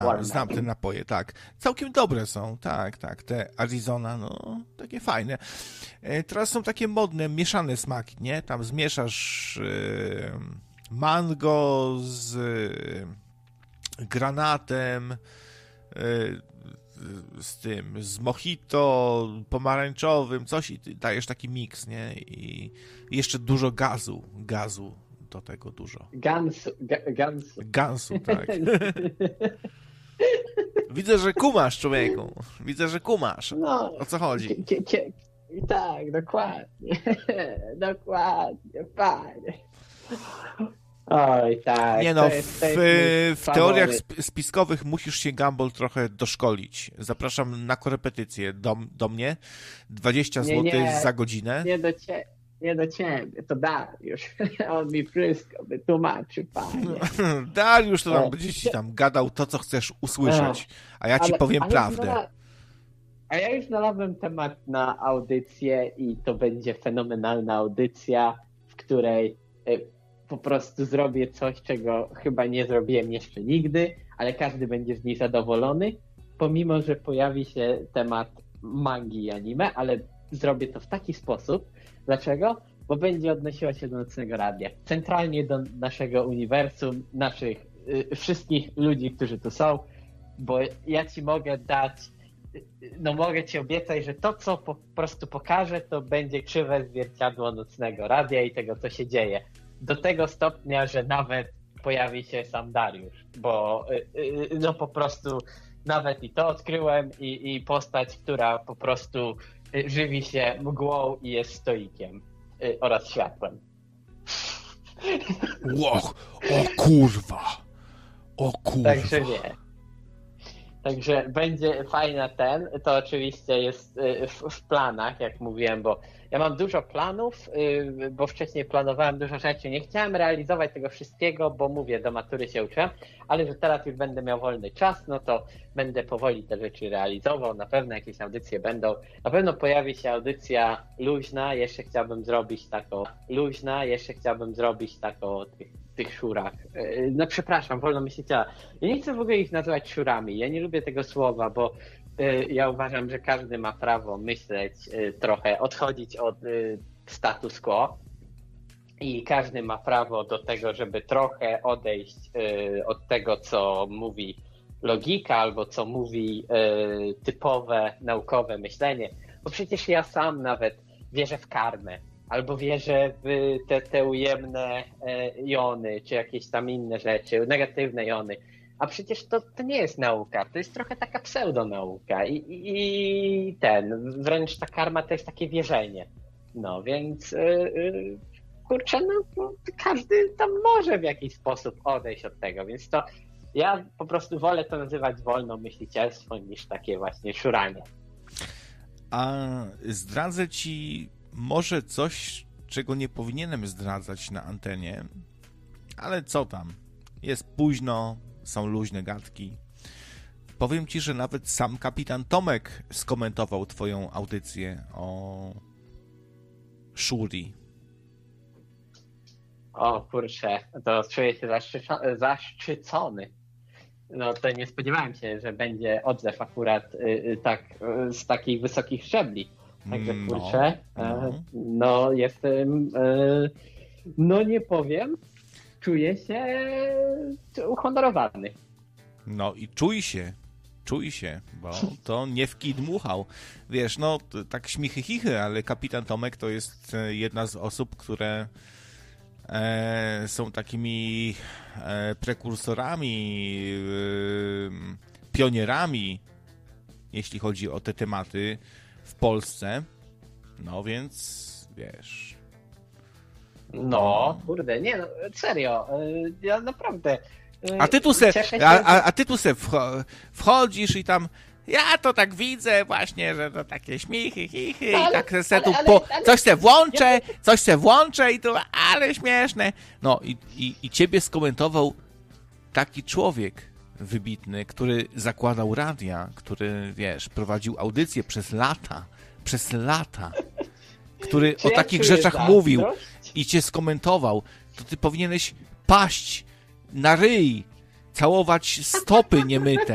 Znam te napoje, tak. Całkiem dobre są, tak. Te Arizona, no, takie fajne. Teraz są takie modne, mieszane smaki, nie? Tam zmieszasz mango z granatem, z mojito pomarańczowym, coś i dajesz taki miks, nie? I jeszcze dużo gazu do tego dużo. Gansu, tak. Widzę, że kumasz, człowieku. Widzę, że kumasz. No, o co chodzi? Tak, dokładnie. Dokładnie, panie. Oj, tak. Nie no, w teoriach spiskowych musisz się, Gumball, trochę doszkolić. Zapraszam na korepetycję do mnie. 20 zł za godzinę. Nie do ciebie, to Dariusz. On mi wszystko wytłumaczy, panie. Dariusz to tam będzie ci tam gadał to, co chcesz usłyszeć. A ja ci powiem prawdę. A ja już znalazłem temat na audycję i to będzie fenomenalna audycja, w której po prostu zrobię coś, czego chyba nie zrobiłem jeszcze nigdy, ale każdy będzie z niej zadowolony, pomimo że pojawi się temat mangi i anime, ale zrobię to w taki sposób. Dlaczego? Bo będzie odnosiła się do Nocnego Radia. Centralnie do naszego uniwersum, naszych wszystkich ludzi, którzy tu są, bo ja ci mogę dać, mogę ci obiecać, że to, co po prostu pokażę, to będzie krzywe zwierciadło Nocnego Radia i tego, co się dzieje. Do tego stopnia, że nawet pojawi się sam Dariusz, bo po prostu nawet i to odkryłem i postać, która po prostu żywi się mgłą i jest stoikiem oraz światłem. O kurwa! Także nie. Także będzie fajna to oczywiście jest w planach, jak mówiłem, bo ja mam dużo planów, bo wcześniej planowałem dużo rzeczy. Nie chciałem realizować tego wszystkiego, bo mówię, do matury się uczyłem, ale że teraz już będę miał wolny czas, no to będę powoli te rzeczy realizował. Na pewno jakieś audycje będą. Na pewno pojawi się audycja luźna. Jeszcze chciałbym zrobić taką o tych szurach. No przepraszam, wolno mi się ciała. Ja nie chcę w ogóle ich nazywać szurami. Ja nie lubię tego słowa, bo ja uważam, że każdy ma prawo myśleć trochę, odchodzić od status quo i każdy ma prawo do tego, żeby trochę odejść od tego, co mówi logika albo co mówi typowe naukowe myślenie. Bo przecież ja sam nawet wierzę w karmę albo wierzę w te ujemne jony czy jakieś tam inne rzeczy, negatywne jony. A przecież to nie jest nauka, to jest trochę taka pseudonauka i wręcz ta karma to jest takie wierzenie. No więc kurczę, każdy tam może w jakiś sposób odejść od tego, więc to ja po prostu wolę to nazywać wolną myślicielstwo niż takie właśnie szuranie. A zdradzę ci może coś, czego nie powinienem zdradzać na antenie, ale co tam, jest późno, są luźne gadki. Powiem ci, że nawet sam kapitan Tomek skomentował twoją audycję o Shuri. O kurczę, to czuję się zaszczycony. No to nie spodziewałem się, że będzie odzew akurat z takich wysokich szczebli. Także kurczę, jestem, nie powiem, czuję się uhonorowany. No i czuj się, bo to nie w kij dmuchał. Wiesz, tak śmichy-chichy, ale kapitan Tomek to jest jedna z osób, które są takimi prekursorami, pionierami, jeśli chodzi o te tematy w Polsce. No więc, wiesz... Kurde, nie, serio, ja naprawdę... A ty tu se wchodzisz i tam ja to tak widzę właśnie, że to takie śmichy, chichy i tak se tu coś se włączę i to ale śmieszne. No i ciebie skomentował taki człowiek wybitny, który zakładał radia, który, wiesz, prowadził audycję przez lata, który o takich rzeczach mówił i cię skomentował, to ty powinieneś paść na ryj, całować stopy niemyte